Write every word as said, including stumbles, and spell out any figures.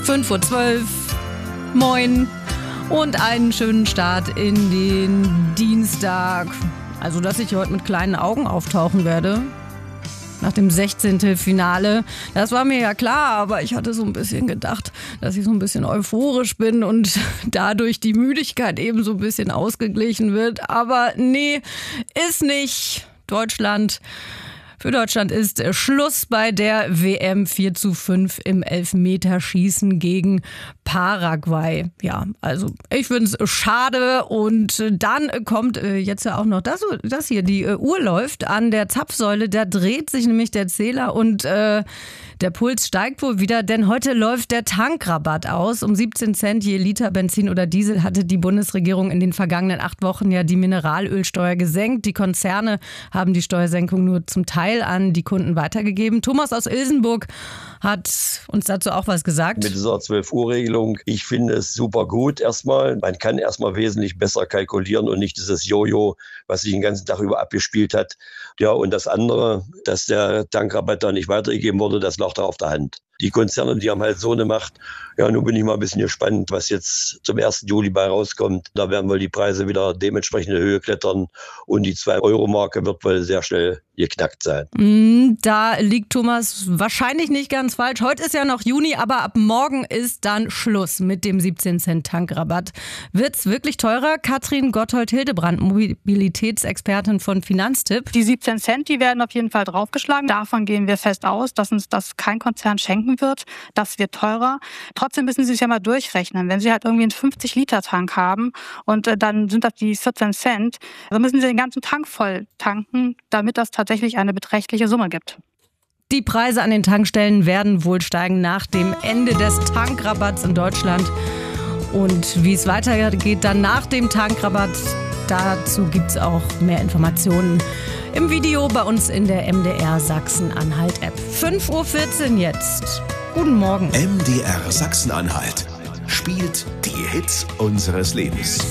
fünf Uhr zwölf. Moin und einen schönen Start in den Dienstag. Also, dass ich heute mit kleinen Augen auftauchen werde. Nach dem sechzehnten Finale. Das war mir ja klar, aber ich hatte so ein bisschen gedacht, dass ich so ein bisschen euphorisch bin und dadurch die Müdigkeit eben so ein bisschen ausgeglichen wird. Aber nee, ist nicht. Deutschland... Für Deutschland ist Schluss bei der W M vier zu fünf im Elfmeterschießen gegen Paraguay. Ja, also ich finde es schade und dann kommt jetzt ja auch noch das, das hier, die Uhr läuft an der Zapfsäule, da dreht sich nämlich der Zähler und äh, der Puls steigt wohl wieder, denn heute läuft der Tankrabatt aus. Um siebzehn Cent je Liter Benzin oder Diesel hatte die Bundesregierung in den vergangenen acht Wochen ja die Mineralölsteuer gesenkt. Die Konzerne haben die Steuersenkung nur zum Teil an die Kunden weitergegeben. Thomas aus Ilsenburg hat uns dazu auch was gesagt. Mit dieser zwölf Uhr Regelung, ich finde es super gut erstmal. Man kann erstmal wesentlich besser kalkulieren und nicht dieses Jojo, was sich den ganzen Tag über abgespielt hat. Ja, und das andere, dass der Tankrabatt da nicht weitergegeben wurde, das lag da auf der Hand. Die Konzerne, die haben halt so eine Macht. Ja, nun bin ich mal ein bisschen gespannt, was jetzt zum ersten Juli bei rauskommt. Da werden wohl die Preise wieder dementsprechend in die Höhe klettern und die zwei Euro Marke wird wohl sehr schnell geknackt sein. Da liegt Thomas wahrscheinlich nicht ganz falsch. Heute ist ja noch Juni, aber ab morgen ist dann Schluss mit dem siebzehn Cent Tankrabatt. Wird's wirklich teurer? Katrin Gotthold-Hildebrand, Mobilitätsexpertin von Finanztipp. Die siebzehn Cent, die werden auf jeden Fall draufgeschlagen. Davon gehen wir fest aus, dass uns das kein Konzern schenken wird. Das wird teurer. Trotzdem müssen Sie es ja mal durchrechnen. Wenn Sie halt irgendwie einen fünfzig Liter Tank haben und äh, dann sind das die vierzehn Cent, dann müssen Sie den ganzen Tank voll tanken, damit das tatsächlich eine beträchtliche Summe gibt. Die Preise an den Tankstellen werden wohl steigen nach dem Ende des Tankrabatts in Deutschland. Und wie es weitergeht dann nach dem Tankrabatt, dazu gibt es auch mehr Informationen im Video bei uns in der M D R Sachsen-Anhalt-App. fünf Uhr vierzehn jetzt. Guten Morgen. M D R Sachsen-Anhalt spielt die Hits unseres Lebens.